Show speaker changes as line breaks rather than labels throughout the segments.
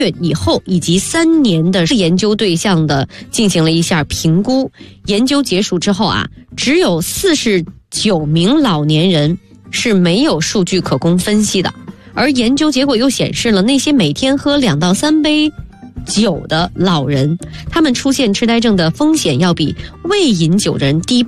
月以后以及3年的研究对象的进行了一下评估。研究结束之后啊，只有49名老年人是没有数据可供分析的，而研究结果又显示了那些每天喝2到3杯酒的老人，他们出现痴呆症的风险要比未饮酒的人低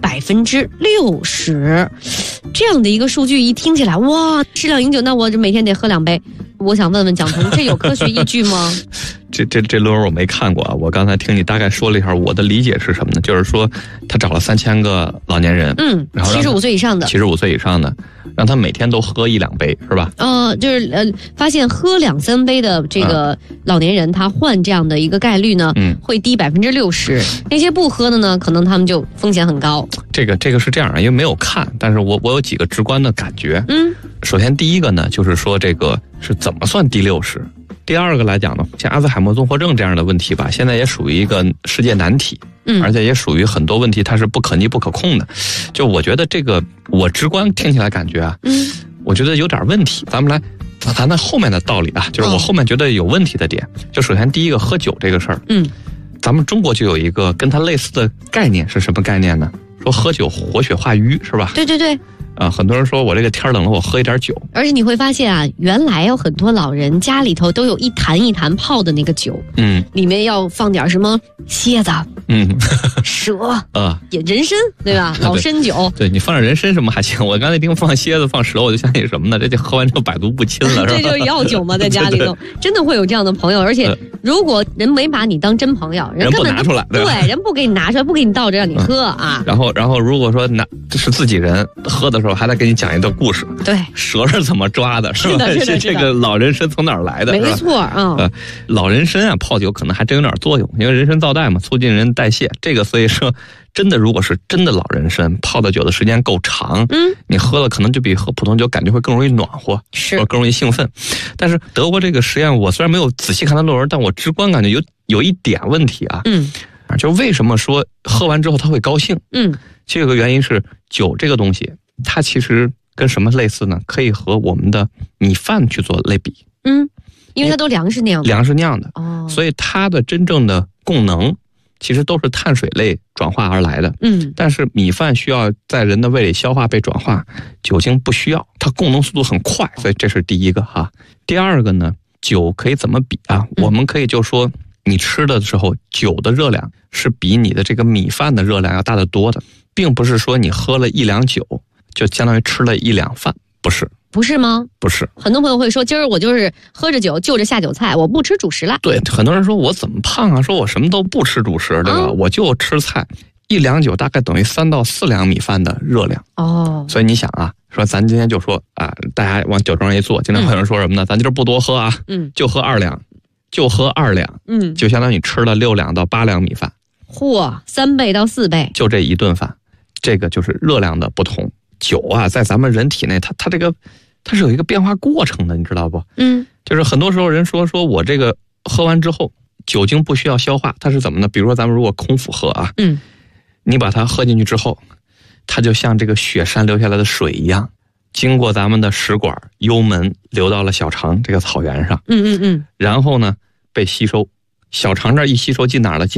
60%。这样的一个数据一听起来，哇，适量饮酒，那我这每天得喝2杯。我想问问蒋彤，这有科学依据吗？
这论文我没看过啊，我刚才听你大概说了一下，我的理解是什么呢？就是说他找了3000个老年人，然后
75岁以上的
，75岁以上的，让他每天都喝1-2杯，是吧？
就是发现喝2-3杯的这个老年人，他患这样的一个概率呢，会低60%。那些不喝的呢，可能他们就风险很高。这
个是这样啊，因为没有看，但是我有几个直观的感觉。首先第一个呢，就是说这个是怎么算低60？第二个来讲呢，像阿兹海默综合症这样的问题吧，现在也属于一个世界难题，而且也属于很多问题它是不可逆不可控的。就我觉得这个我直观听起来感觉啊，我觉得有点问题。咱们来谈谈后面的道理啊，就是我后面觉得有问题的点。就首先第一个喝酒这个事儿，咱们中国就有一个跟它类似的概念，是什么概念呢？说喝酒活血化瘀，是吧？
对对对。
很多人说我这个天冷了，我喝一点酒。而
且你会发现啊，原来有很多老人家里头都有一坛一坛泡的那个酒，里面要放点什么蝎子，蛇，人参，对吧？老参酒。
对，你放点人参什么还行，我刚才听放蝎子放蛇，我就相信什么呢？这就喝完之后百毒不侵了，是吧？
这就是药酒嘛，在家里头真的会有这样的朋友，而且如果人没把你当真朋友，
人不拿出来，
对，人不给你拿出来，不给你倒着让你喝啊。
然后如果说是自己人喝的时候，还得给你讲一段故事。
对，
蛇是怎么抓的？
是的。
这个老人参从哪儿来的？
没错啊。
老人参啊，泡酒可能还真有点作用，因为人参皂苷嘛，促进人代谢。这个所以说，真的如果是真的老人参泡的酒的时间够长，你喝了可能就比喝普通酒感觉会更容易暖和，
是
更容易兴奋。但是德国这个实验，我虽然没有仔细看它论文，但我直观感觉有一点问题啊。就为什么说喝完之后他会高兴？其实有个原因是酒这个东西，它其实跟什么类似呢？可以和我们的米饭去做类比。
因为它都粮食酿
的，所以它的真正的供能其实都是碳水类转化而来的。但是米饭需要在人的胃里消化被转化，酒精不需要，它供能速度很快，所以这是第一个哈。第二个呢，酒可以怎么比啊？我们可以就说，你吃的时候，酒的热量是比你的这个米饭的热量要大得多的，并不是说你喝了1两酒就相当于吃了1两饭，不是吗？不是。
很多朋友会说，今儿我就是喝着酒就着下酒菜，我不吃主食了。
对，很多人说我怎么胖啊？说我什么都不吃主食，对吧？我就吃菜。1两酒大概等于3到4两米饭的热量。所以你想啊，说咱今天就说啊，大家往酒桌上一坐，经常会有人说什么呢？咱今儿不多喝啊，就喝2两，就相当于吃了6两到8两米饭。
3倍到4倍，
就这一顿饭，这个就是热量的不同。酒啊，在咱们人体内，它这个它是有一个变化过程的，你知道不？就是很多时候人说我这个喝完之后，酒精不需要消化，它是怎么呢？比如说咱们如果空腹喝啊，你把它喝进去之后，它就像这个雪山流下来的水一样，经过咱们的食管、幽门流到了小肠这个草原上，然后呢被吸收，小肠这儿一吸收进哪儿了？